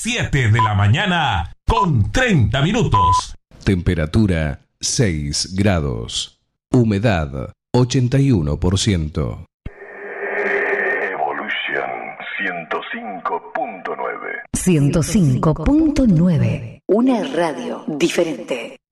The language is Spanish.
7 de la mañana con 30 minutos. Temperatura 6 grados. Humedad 81%. Evolution 105.9. 105.9. Una radio diferente.